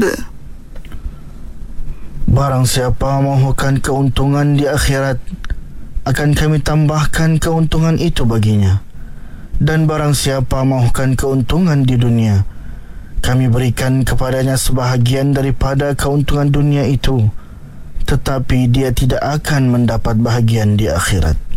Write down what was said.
surga. Barang siapa mahukan keuntungan di akhirat, akan kami tambahkan keuntungan itu baginya. Dan barang siapa mahukan keuntungan di dunia, kami berikan kepadanya sebahagian daripada keuntungan dunia itu, tetapi dia tidak akan mendapat bahagian di akhirat.